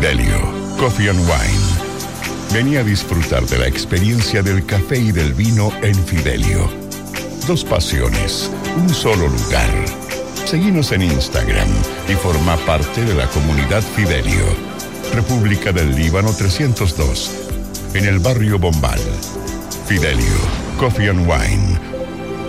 Fidelio Coffee and Wine. Vení a disfrutar de la experiencia del café y del vino en Fidelio. Dos pasiones, un solo lugar. Seguinos en Instagram y forma parte de la comunidad Fidelio. República del Líbano 302, en el barrio Bombal. Fidelio Coffee and Wine,